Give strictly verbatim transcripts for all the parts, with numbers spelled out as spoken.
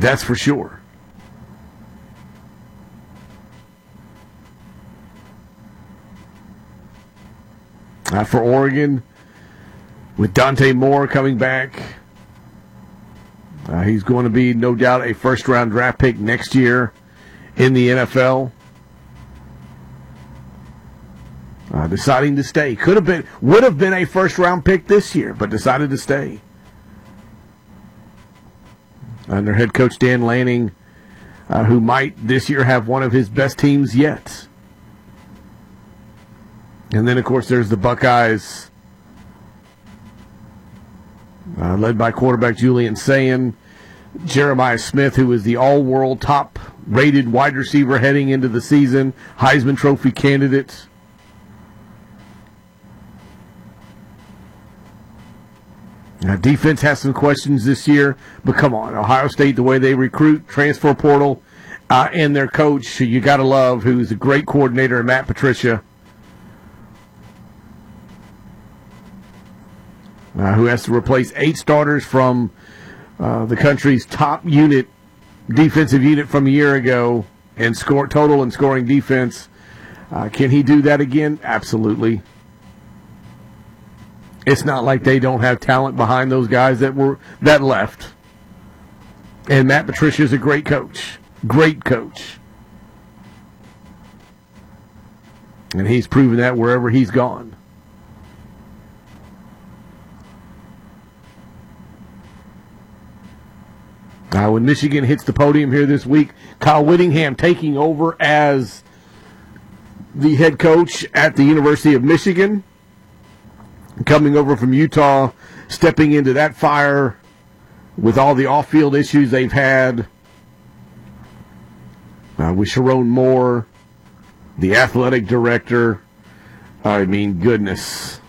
That's for sure. Uh, for Oregon, with Dante Moore coming back, uh, he's going to be, no doubt, a first-round draft pick next year in the N F L. Uh, deciding to stay. Could have been, would have been a first-round pick this year, but decided to stay. Under head coach Dan Lanning, uh, who might this year have one of his best teams yet. And then, of course, there's the Buckeyes, uh, led by quarterback Julian Sayin, Jeremiah Smith, who is the all-world top-rated wide receiver heading into the season, Heisman Trophy candidate. Now, defense has some questions this year, but come on, Ohio State, the way they recruit, transfer portal, uh, and their coach, you got to love, who's a great coordinator, Matt Patricia, uh, who has to replace eight starters from uh, the country's top unit, defensive unit from a year ago, and score total and scoring defense. Uh, can he do that again? Absolutely. It's not like they don't have talent behind those guys that were that left. And Matt Patricia is a great coach. Great coach. And he's proven that wherever he's gone. Now, when Michigan hits the podium here this week, Kyle Whittingham taking over as the head coach at the University of Michigan. Coming over from Utah, stepping into that fire with all the off-field issues they've had. Uh, with Sharon Moore, the athletic director. I mean, goodness.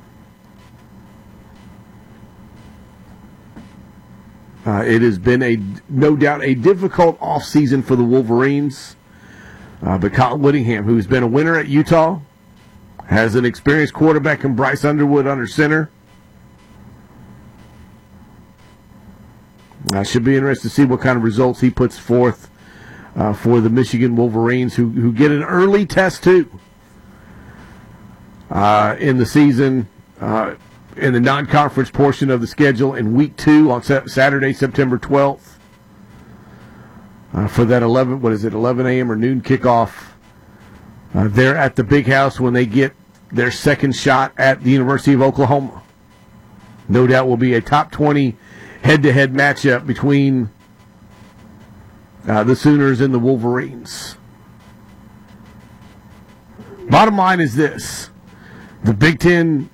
Uh, it has been, a no doubt, a difficult offseason for the Wolverines. Uh, but Kyle Whittingham, who's been a winner at Utah, has an experienced quarterback in Bryce Underwood under center. I should be interested to see what kind of results he puts forth uh, for the Michigan Wolverines, who, who get an early test, too, uh, in the season, uh, in the non-conference portion of the schedule in week two on Saturday, September twelfth. Uh, for that eleven, what is it, eleven a.m. or noon kickoff. Uh, they're at the Big House when they get their second shot at the University of Oklahoma. No doubt will be a top twenty head-to-head matchup between uh, the Sooners and the Wolverines. Bottom line is this. The Big Ten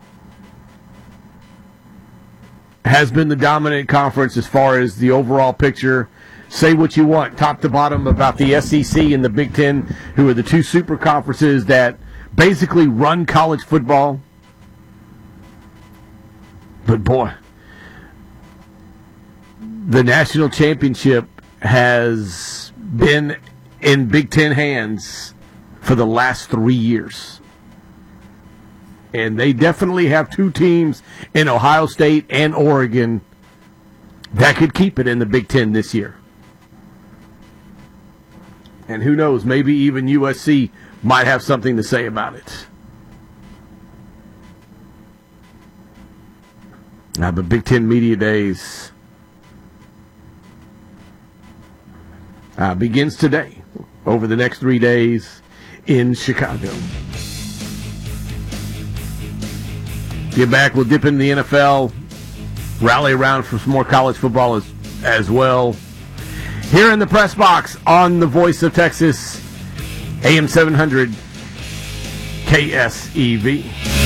has been the dominant conference as far as the overall picture. Say what you want, top to bottom, about the S E C and the Big Ten, who are the two super conferences that basically run college football. But boy, the national championship has been in Big Ten hands for the last three years. And they definitely have two teams in Ohio State and Oregon that could keep it in the Big Ten this year. And who knows, maybe even U S C might have something to say about it. Now, the Big Ten Media Days uh, begins today, over the next three days in Chicago. Get back, we'll dip into the N F L, rally around for some more college football as, as well. Here in the press box on the Voice of Texas, A M seven hundred K S E V.